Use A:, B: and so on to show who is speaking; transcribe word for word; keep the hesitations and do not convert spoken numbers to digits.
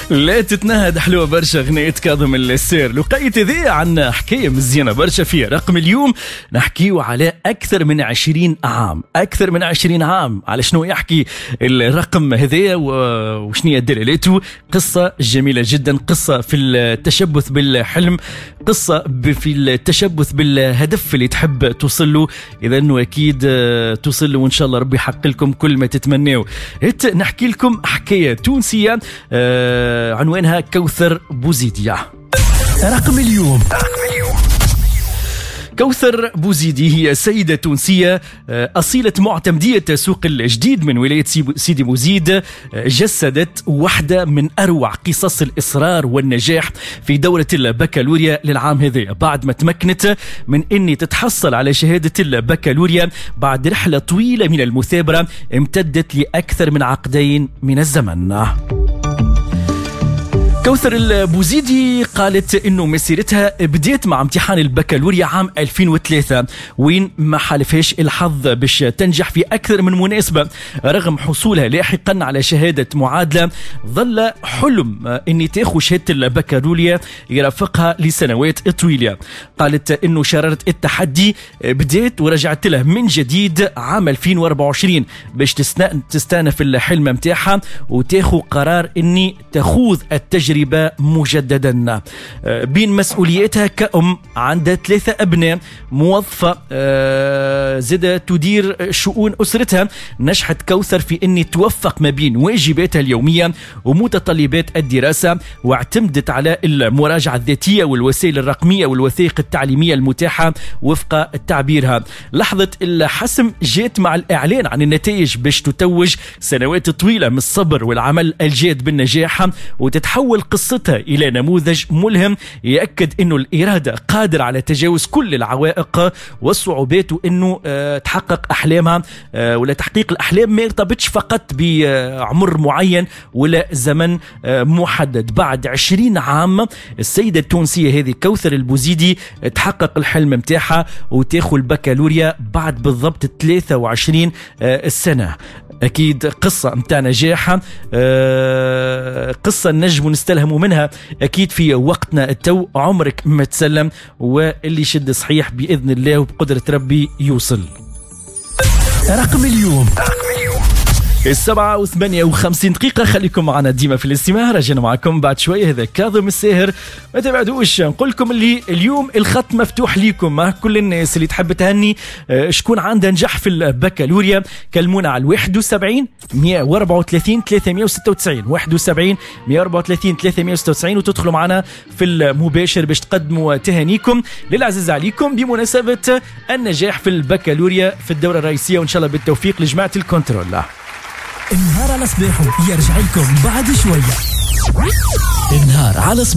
A: لا تتنهد حلوة برشا غنية كاظم السير. لقيت ذي عن حكاية مزيانة برشا فيها. رقم اليوم نحكيو على أكثر من عشرين عام أكثر من عشرين عام. على شنو يحكي الرقم هذيا وشنية دلالته؟ قصة جميلة جدا، قصة في التشبث بالحلم، قصة في التشبث بالهدف اللي تحب توصل له. إذا أنه أكيد توصل له وإن شاء الله ربي يحقق لكم كل ما تتمنوا. نحكي لكم حكاية تونسية آه عنوانها كوثر بوزيدية. رقم اليوم كوثر بوزيدي هي سيدة تونسية أصيلة معتمدية السوق الجديد من ولاية سيدي بوزيد. جسدت واحدة من أروع قصص الإصرار والنجاح في دورة البكالوريا للعام هذا، بعد ما تمكنت من أني تتحصل على شهادة البكالوريا بعد رحلة طويلة من المثابرة امتدت لأكثر من عقدين من الزمن. كوثر البوزيدي قالت إنه مسيرتها بديت مع امتحان البكالوريا عام ألفين وثلاثة، وين ما حالفهاش الحظ باش تنجح في أكثر من مناسبة. رغم حصولها لاحقا على شهادة معادلة، ظل حلم إني تاخذ شهادة البكالوريا يرافقها لسنوات طويلة. قالت إنه شررت التحدي بديت ورجعت له من جديد عام ألفين وأربعة وعشرين باش تستأنف الحلم متاعها وتاخذ قرار إني تخوض التجربة مجددا. بين مسؤولياتها كأم، عندها ثلاثة أبناء، موظفة زادة تدير شؤون أسرتها. نجحت كوثر في أن توفق ما بين واجباتها اليومية ومتطلبات الدراسة، واعتمدت على المراجعة الذاتية والوسائل الرقمية والوثائق التعليمية المتاحة وفق تعبيرها. لحظة الحسم جات مع الإعلان عن النتائج باش تتوج سنوات طويلة من الصبر والعمل الجاد بالنجاح، وتتحول قصتها إلى نموذج ملهم يأكد أنه الإرادة قادر على تجاوز كل العوائق والصعوبات، وأنه أه تحقق أحلامها. أه ولا تحقيق الأحلام ما يرتبطش فقط بعمر معين ولا زمن أه محدد. بعد عشرين عام السيدة التونسية هذه كوثر البوزيدي تحقق الحلم متاعها وتاخذ البكالوريا بعد بالضبط ثلاثة وعشرين أه سنة. أكيد قصة متاع نجاح، أه قصة نجم نستلهموا منها أكيد في وقتنا التو. عمرك ما تسلم، واللي شد صحيح بإذن الله وبقدرة ربي يوصل. رقم اليوم السبعة وثمانية وخمسين دقيقة. خليكم معنا ديما في الاستماع، رجعنا معكم بعد شوية. هذا كاظم الساهر، ما تبعدوش. نقول لكم اللي اليوم الخط مفتوح ليكم مع كل الناس اللي تحب تهني شكون عندها نجح في البكالوريا. كلمونا على واحد وسبعين مية وأربعة وثلاثين ثلاثمية وستة وتسعين واحد وسبعين مية وأربعة وثلاثين ثلاثمية وستة وتسعين وتدخلوا معنا في المباشر باش تقدموا تهانيكم للعزيز عليكم بمناسبة النجاح في البكالوريا في الدورة الرئيسية، وإن شاء الله بالتوفيق لجماعة الكنترول.
B: النهار على صباحه يرجع لكم بعد شوية. النهار على صباحه.